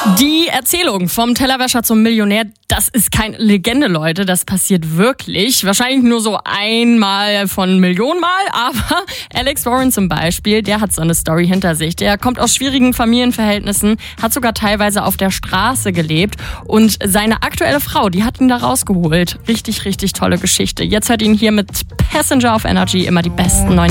Die Erzählung vom Tellerwäscher zum Millionär, das ist keine Legende, Leute. Das passiert wirklich. Wahrscheinlich nur so einmal von Millionen Mal. Aber Alex Warren zum Beispiel, der hat so eine Story hinter sich. Der kommt aus schwierigen Familienverhältnissen, hat sogar teilweise auf der Straße gelebt. Und seine aktuelle Frau, die hat ihn da rausgeholt. Richtig, richtig tolle Geschichte. Jetzt hört ihn hier mit Passenger auf Energy immer die besten neuen